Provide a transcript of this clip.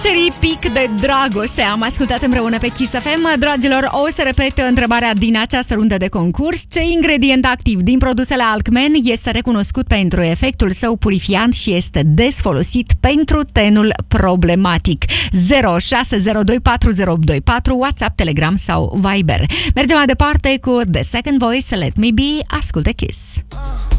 Serii pic de dragoste am ascultat împreună pe Kiss FM. Dragilor, o să repet întrebarea din această rundă de concurs. Ce ingredient activ din produsele Alcmen este recunoscut pentru efectul său purifiant și este des folosit pentru tenul problematic? 0602408024, WhatsApp, Telegram sau Viber. Mergem mai departe cu The Second Voice, Let Me Be. Ascultă Kiss.